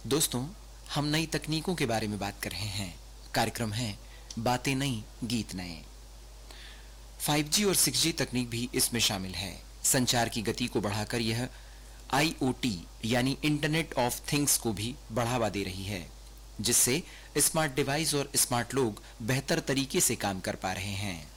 दोस्तों, हम नई तकनीकों के बारे में बात कर रहे हैं। कार्यक्रम है बातें नई गीत नए। 5G और 6G तकनीक भी इसमें शामिल है। संचार की गति को बढ़ाकर यह IoT यानी इंटरनेट ऑफ थिंग्स को भी बढ़ावा दे रही है, जिससे स्मार्ट डिवाइस और स्मार्ट लोग बेहतर तरीके से काम कर पा रहे हैं।